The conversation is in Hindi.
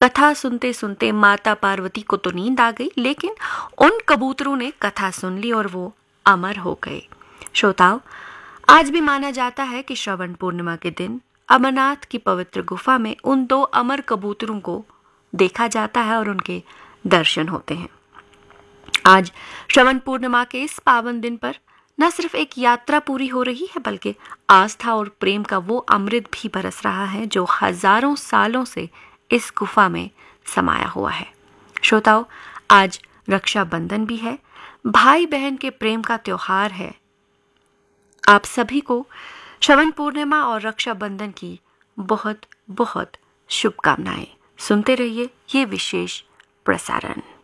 कथा सुनते सुनते माता पार्वती को तो नींद आ गई, लेकिन उन कबूतरों ने कथा सुन ली और वो अमर हो गए। श्रोताओं, आज भी माना जाता है कि श्रवण पूर्णिमा के दिन अमरनाथ की पवित्र गुफा में उन 2 अमर कबूतरों को देखा जाता है और उनके दर्शन होते हैं। आज श्रवण पूर्णिमा के इस पावन दिन पर न सिर्फ एक यात्रा पूरी हो रही है, बल्कि आस्था और प्रेम का वो अमृत भी बरस रहा है जो हजारों सालों से इस गुफा में समाया हुआ है। श्रोताओं, आज रक्षाबंधन भी है, भाई बहन के प्रेम का त्योहार है। आप सभी को श्रवण पूर्णिमा और रक्षाबंधन की बहुत बहुत शुभकामनाएं। सुनते रहिए ये विशेष प्रसारण।